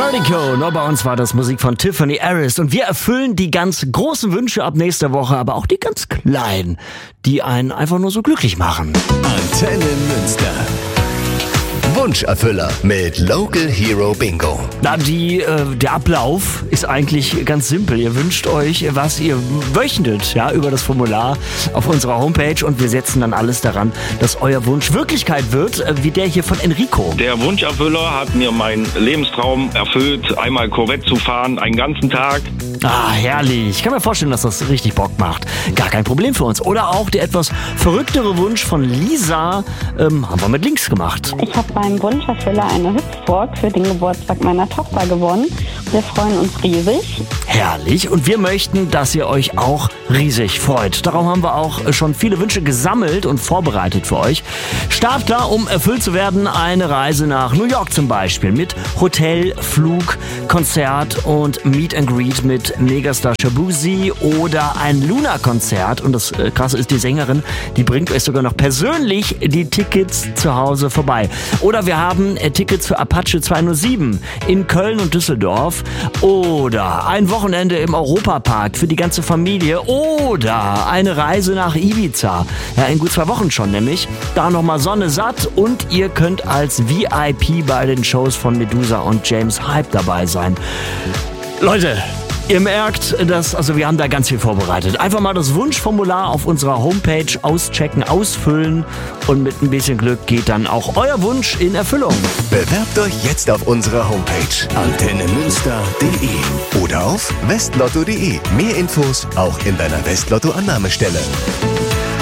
Vertigo, nur bei uns war das Musik von Tiffany Harris und wir erfüllen die ganz großen Wünsche ab nächster Woche, aber auch die ganz kleinen, die einen einfach nur so glücklich machen. Antenne Münster. Wunscherfüller mit Local Hero Bingo. Na, der Ablauf ist eigentlich ganz simpel. Ihr wünscht euch, was ihr möchtet, ja, über das Formular auf unserer Homepage und wir setzen dann alles daran, dass euer Wunsch Wirklichkeit wird, wie der hier von Enrico. Der Wunscherfüller hat mir meinen Lebenstraum erfüllt, einmal Corvette zu fahren, einen ganzen Tag. Ah, herrlich. Ich kann mir vorstellen, dass das richtig Bock macht. Gar kein Problem für uns. Oder auch der etwas verrücktere Wunsch von Lisa haben wir mit links gemacht. Ich habe beim Wunscherfüller eine Hüpfburg für den Geburtstag meiner Tochter gewonnen. Wir freuen uns riesig. Herrlich. Und wir möchten, dass ihr euch auch riesig freut. Darum haben wir auch schon viele Wünsche gesammelt und vorbereitet für euch. Startklar, um erfüllt zu werden, eine Reise nach New York zum Beispiel. Mit Hotel, Flug, Konzert und Meet and Greet mit Megastar Shabuzi oder ein Luna-Konzert. Und das Krasse ist, die Sängerin, die bringt euch sogar noch persönlich die Tickets zu Hause vorbei. Oder wir haben Tickets für Apache 207 in Köln und Düsseldorf. Oder ein Wochenende im Europapark für die ganze Familie. Oder eine Reise nach Ibiza. Ja, in gut 2 Wochen schon nämlich. Da nochmal Sonne satt und ihr könnt als VIP bei den Shows von Medusa und James Hype dabei sein. Leute, ihr merkt, wir haben da ganz viel vorbereitet. Einfach mal das Wunschformular auf unserer Homepage auschecken, ausfüllen und mit ein bisschen Glück geht dann auch euer Wunsch in Erfüllung. Bewerbt euch jetzt auf unserer Homepage antennemünster.de oder auf westlotto.de. Mehr Infos auch in deiner Westlotto-Annahmestelle.